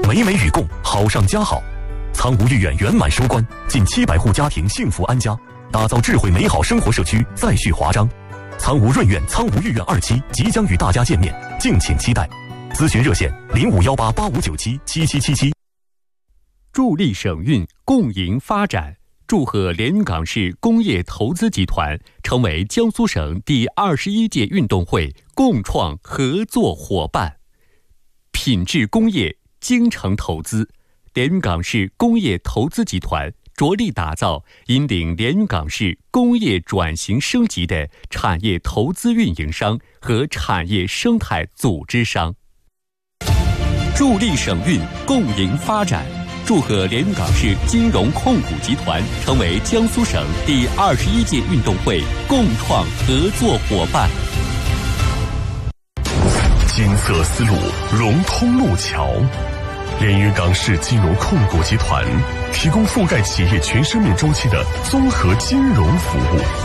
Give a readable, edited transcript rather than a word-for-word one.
美美与共，好上加好。苍梧御苑圆满收官，近700户家庭幸福安家，打造智慧美好生活社区再续华章。苍梧润苑、苍梧御苑2期即将与大家见面，敬请期待。咨询热线051885977777。 助力省运，共赢发展。祝贺连云港市工业投资集团成为江苏省第21届运动会共创合作伙伴。品质工业，精诚投资，连云港市工业投资集团着力打造引领连云港市工业转型升级的产业投资运营商和产业生态组织商。助力省运，共赢发展。祝贺连云港市金融控股集团成为江苏省第21届运动会共创合作伙伴。 金色丝路融通路桥，连云港市金融控股集团提供覆盖企业全生命周期的综合金融服务。